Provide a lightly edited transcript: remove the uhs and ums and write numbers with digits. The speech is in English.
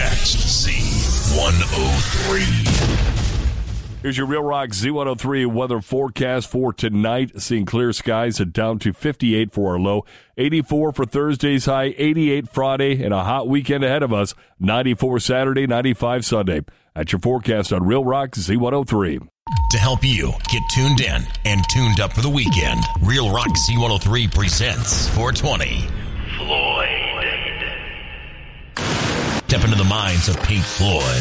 next. Z103. Here's your Real Rock Z103 weather forecast for tonight. Seeing clear skies and down to 58 for our low. 84 for Thursday's high, 88 Friday, and a hot weekend ahead of us. 94 Saturday, 95 Sunday. That's your forecast on Real Rock Z103. To help you get tuned in and tuned up for the weekend, Real Rock Z103 presents 420 Floyd. Step into the minds of Pink Floyd.